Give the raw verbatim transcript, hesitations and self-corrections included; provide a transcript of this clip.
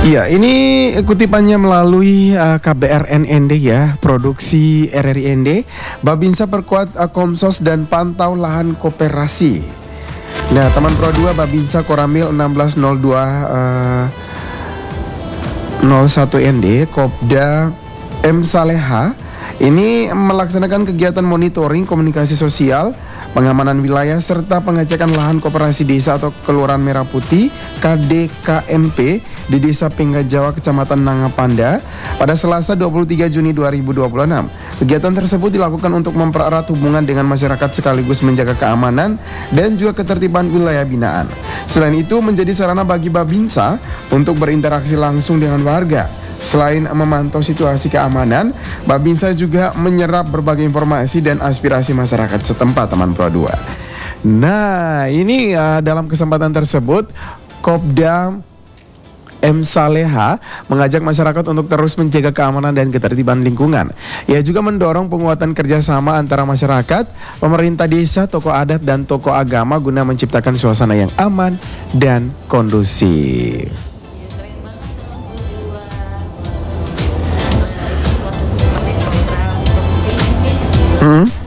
Iya, ini kutipannya melalui uh, K B R N N D ya, produksi R R I N D. Babinsa perkuat uh, Komsos dan pantau lahan koperasi. Nah, teman Pro dua Babinsa Koramil enam belas nol dua uh, nol satu N D, Kopda M Saleha ini melaksanakan kegiatan monitoring komunikasi sosial, pengamanan wilayah serta pengecekan lahan koperasi desa atau Kelurahan Merah Putih K D K M P di Desa Penggajawa, Kecamatan Nangapanda pada Selasa dua puluh tiga Juni dua ribu dua puluh enam. Kegiatan tersebut dilakukan untuk mempererat hubungan dengan masyarakat sekaligus menjaga keamanan dan juga ketertiban wilayah binaan. Selain itu menjadi sarana bagi Babinsa untuk berinteraksi langsung dengan warga. Selain memantau situasi keamanan, Babinsa juga menyerap berbagai informasi dan aspirasi masyarakat setempat, teman Pro dua. Nah, ini uh, dalam kesempatan tersebut Kopda M Saleha mengajak masyarakat untuk terus menjaga keamanan dan ketertiban lingkungan. Ia juga mendorong penguatan kerjasama antara masyarakat, pemerintah desa, tokoh adat, dan tokoh agama guna menciptakan suasana yang aman dan kondusif. Hmm?